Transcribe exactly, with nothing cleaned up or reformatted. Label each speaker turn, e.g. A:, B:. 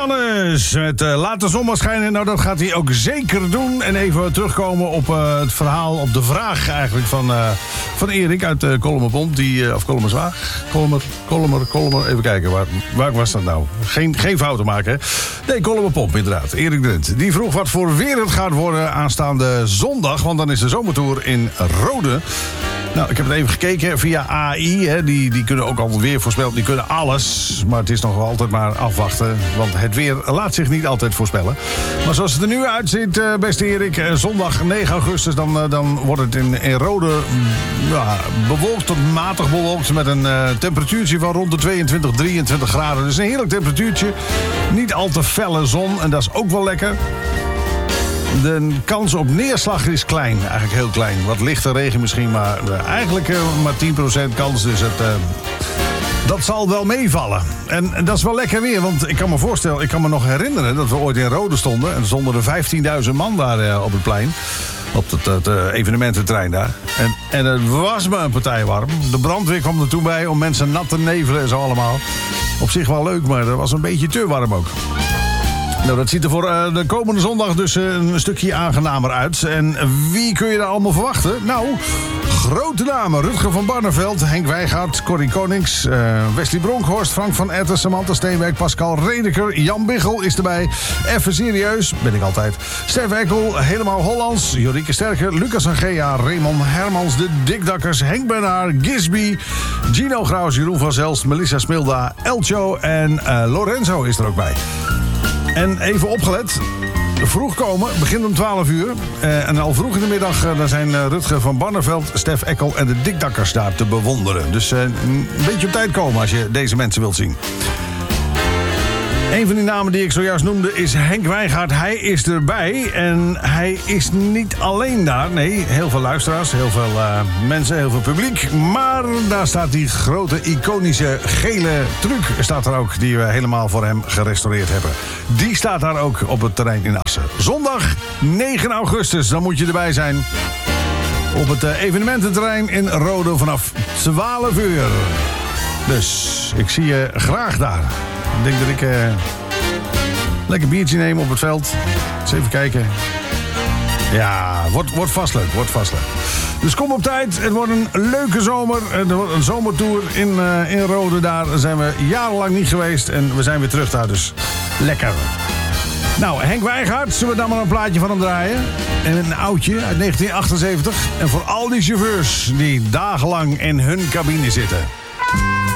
A: Jannes met uh, Laat de zon maar schijnen. Nou, dat gaat hij ook zeker doen. En even terugkomen op uh, het verhaal, op de vraag eigenlijk van, uh, van Erik uit uh, Kolmerpomp. Die, uh, of Kolmerswaag. Kolmer, Kolmer, Kolmer. Even kijken, waar, waar was dat nou? Geen, geen fouten maken, hè? Nee, Kolmerpomp inderdaad. Erik Drent. Die vroeg wat voor weer het gaat worden aanstaande zondag. Want dan is de zomertour in Rode. Nou, ik heb het even gekeken via A I. Hè. Die, die kunnen ook al weer voorspellen. Die kunnen alles. Maar het is nog altijd maar afwachten. Want het weer laat zich niet altijd voorspellen. Maar zoals het er nu uitziet, uh, beste Erik. Uh, zondag negen augustus, dan, uh, dan wordt het in, in Rode uh, ja, bewolkt tot matig bewolkt. Met een uh, temperatuurtje van rond de tweeëntwintig, drieëntwintig graden. Dus een heerlijk temperatuurtje. Niet al te felle zon. En dat is ook wel lekker. De kans op neerslag is klein, eigenlijk heel klein. Wat lichte regen misschien, maar uh, eigenlijk uh, maar tien procent kans. Dus het, uh, dat zal wel meevallen. En, en dat is wel lekker weer, want ik kan me voorstellen... ik kan me nog herinneren dat we ooit in Rode stonden... en er stonden er vijftienduizend man daar uh, op het plein. Op het, het uh, evenemententerrein daar. En, en het was me een partij warm. De brandweer kwam er toen bij om mensen nat te nevelen en zo allemaal. Op zich wel leuk, maar dat was een beetje te warm ook. Nou, dat ziet er voor uh, de komende zondag dus uh, een stukje aangenamer uit. En wie kun je daar allemaal verwachten? Nou, grote namen. Rutger van Barneveld, Henk Wijngaard, Corrie Konings, uh, Wesley Bronkhorst, Frank van Etten, Samantha Steenwijk, Pascal Redeker, Jan Biggel is erbij. Even serieus, ben ik altijd. Stef Eckel, Helemaal Hollands, Jorike Sterker, Lucas en Gea, Raymond Hermans, de Dikdakkers, Henk Bernard, Gisby, Gino Graus, Jeroen van Zelst, Melissa Smilda, Elcho en uh, Lorenzo is er ook bij. En even opgelet, vroeg komen, begint om twaalf uur. Uh, en al vroeg in de middag uh, daar zijn uh, Rutger van Barneveld, Stef Eckel en de Dikdakkers daar te bewonderen. Dus uh, een beetje op tijd komen als je deze mensen wilt zien. Een van die namen die ik zojuist noemde is Henk Wijngaard. Hij is erbij en hij is niet alleen daar. Nee, heel veel luisteraars, heel veel uh, mensen, heel veel publiek. Maar daar staat die grote, iconische gele truck staat er ook, die we helemaal voor hem gerestaureerd hebben. Die staat daar ook op het terrein in Assen. Zondag negen augustus, dan moet je erbij zijn. Op het uh, evenemententerrein in Rode vanaf twaalf uur. Dus ik zie je graag daar. Ik denk dat ik uh, lekker biertje neem op het veld. Eens even kijken. Ja, wordt, wordt vast leuk, wordt vast leuk. Dus kom op tijd. Het wordt een leuke zomer. Er wordt een zomertour in, uh, in Rode. Daar zijn we jarenlang niet geweest. En we zijn weer terug daar, dus lekker. Nou, Henk Wijngaard, zullen we daar maar een plaatje van hem draaien? En een oudje uit negentien achtenzeventig. En voor al die chauffeurs die dagenlang in hun cabine zitten.